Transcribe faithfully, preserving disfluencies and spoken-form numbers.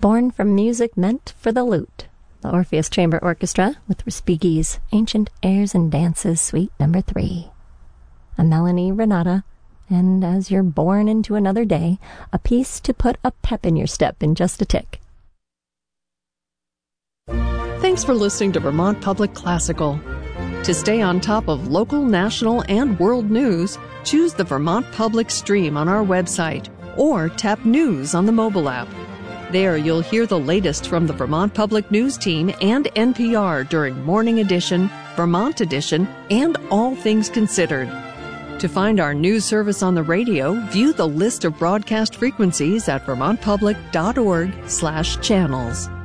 born from music meant for the lute. The Orpheus Chamber Orchestra with Respighi's Ancient Airs and Dances, Suite Number three. A Melanie Renata, and as you're born into another day, a piece to put a pep in your step in just a tick. Thanks for listening to Vermont Public Classical. To stay on top of local, national, and world news, choose the Vermont Public stream on our website or tap News on the mobile app. There you'll hear the latest from the Vermont Public News team and N P R during Morning Edition, Vermont Edition, and All Things Considered. To find our news service on the radio, view the list of broadcast frequencies at vermontpublic dot org slash channels.